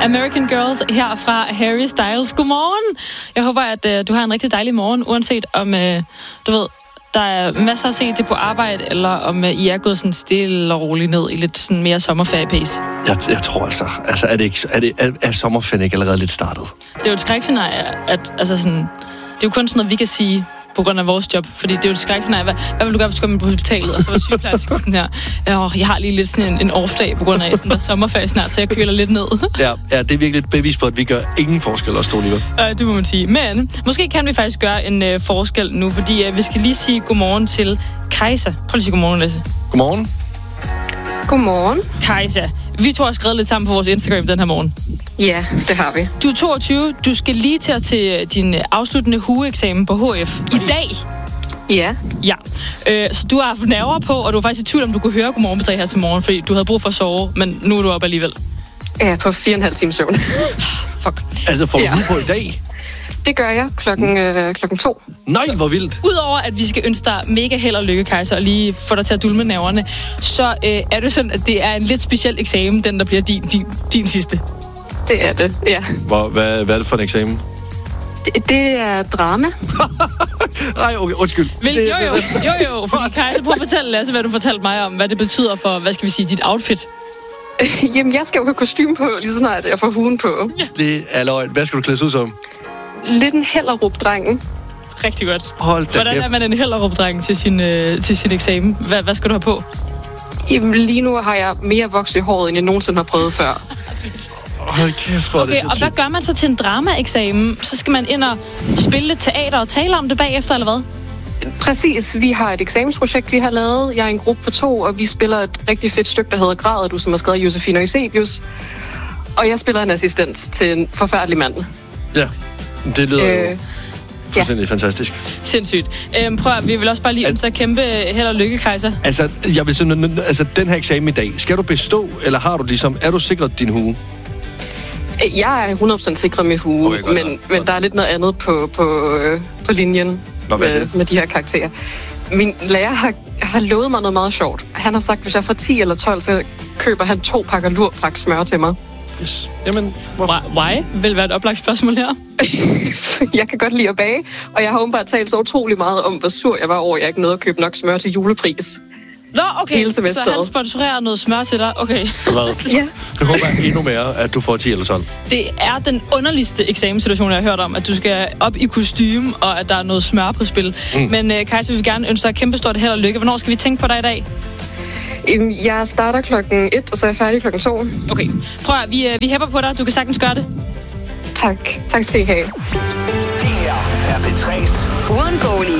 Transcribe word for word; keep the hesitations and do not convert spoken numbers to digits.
American Girls her fra Harry Styles. Godmorgen! Jeg håber, at øh, du har en rigtig dejlig morgen, uanset om, øh, du ved, der er masser at se til på arbejde, eller om øh, I er gået sådan stille og roligt ned i lidt sådan mere sommerferie-pace. Jeg, jeg tror altså, altså er, det ikke, er, det, er, er sommerferien ikke allerede lidt startet? Det er jo et skrækscenarie, at altså sådan, det er jo kun sådan noget, vi kan sige på grund af vores job. Fordi det er jo et skrækscenarie. Hvad, hvad vil du gøre, hvis du kommer på hospitalet, og så var sygeplejerske sådan her? Åh, jeg har lige lidt sådan en, en off-dag på grund af sådan der sommerferie snart, så jeg køler lidt ned. Ja, ja, det er virkelig et bevis på, at vi gør ingen forskel også, Oliver. Ja, det må man sige. Men måske kan vi faktisk gøre en øh, forskel nu, fordi øh, vi skal lige sige godmorgen til Kajsa. Prøv lige at sige godmorgen, Lasse. Godmorgen. Godmorgen. Kajsa, vi to har skrevet lidt sammen på vores Instagram den her morgen. Ja, det har vi. Du er toogtyve. Du skal lige til, til din afsluttende hugeeksamen på H F i dag. Ja. Ja. Øh, så du har haft nerver på, og du var faktisk i tvivl, om du kunne høre godmorgen på tre her til morgen, fordi du havde brug for at sove, men nu er du op alligevel. Ja, på fire og en halv time søvn. Fuck. Altså, får du Ja. ja. på i dag? Det gør jeg klokken, øh, klokken to. Nej, hvor vildt. Udover at vi skal ønske dig mega held og lykke, Kajsa, og lige få dig til at dulme nerverne, så øh, er det sådan, at det er en lidt speciel eksamen, den der bliver din, din, din sidste. Det er det, ja. Hvor, hvad, hvad er det for en eksamen? Det, det er drama. Nej, okay, undskyld. Vil, det, jo, jo, jo, jo, fordi Kajsa, prøv at fortælle, Lasse, hvad du fortalte mig om, hvad det betyder for, hvad skal vi sige, dit outfit. Jamen, jeg skal jo have kostume på, lige så snart jeg får huen på. Ja. Det er løgn. Hvad skal du klædes ud som? Lidt en Hellerup-drengen. Rigtig godt. Hold da Hvordan kæft. er man en Hellerup-dreng til sin, øh, til sin eksamen? Hvad, hvad skal du have på? Jamen, lige nu har jeg mere voks i håret, end jeg nogensinde har prøvet før. Hold kæft, hvor er det Okay, og hvad sindssygt. gør man så til en drama-eksamen? Så skal man ind og spille lidt teater og tale om det bagefter, eller hvad? Præcis. Vi har et eksamensprojekt, vi har lavet. Jeg er en gruppe på to, og vi spiller et rigtig fedt stykke, der hedder Græder du, som er skrevet af Josefine Eusebius. Og jeg spiller en assistent til en forfærdelig mand. Ja, det lyder øh, jo Øh, fuldstændig ja. fantastisk. Sindssygt. Øhm, prøv at, vi vil også bare lige Al- ønske dig kæmpe held og lykke, Kajsa. Altså, jeg vil simpelthen, altså, den her eksamen i dag, skal du bestå, eller har du ligesom, er du sikret din hue? Jeg er hundrede procent sikret med hue, Okay, godt, men, godt. men der er lidt noget andet på, på, øh, på linjen Nå, hvad er med, det? med de her karakterer. Min lærer har, har lovet mig noget meget sjovt. Han har sagt, at hvis jeg får ti eller tolv, så køber han to pakker lurpak smør til mig. Yes. Jamen, hvorfor? Why? Why? Vil være et oplagt spørgsmål her. Jeg kan godt lide at bage, og jeg har åbenbart talt så utrolig meget om, hvor sur jeg var over, at jeg ikke nåede at købe nok smør til julepris. Nå, okay. Hele Så semesteret. han sponsorerer noget smør til dig. Okay. Hvad? Ja. Jeg håber endnu mere, at du får ti eller tolv. Det er den underligste eksamenssituation, jeg har hørt om, at du skal op i kostume, og at der er noget smør på spil. Mm. Men uh, Kajsa, vi vil gerne ønske dig kæmpe stort held og lykke. Hvornår skal vi tænke på dig i dag? Øhm, Jeg starter klokken et, og så er jeg færdig klokken to. Okay. Prøv at, vi, uh, vi hæpper på dig. Du kan sagtens gøre det. Tak. Tak skal I have. Det her er P tre's uundgåelige